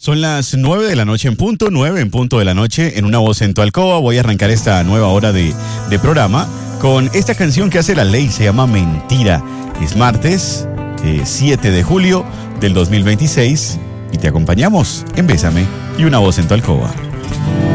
Son las 9 de la noche en punto, 9 en punto de la noche, en Una Voz en tu Alcoba. Voy a arrancar esta nueva hora de programa con esta canción que hace La Ley, se llama Mentira. Es martes 7 de julio del 2026 y te acompañamos en Bésame y Una Voz en tu Alcoba.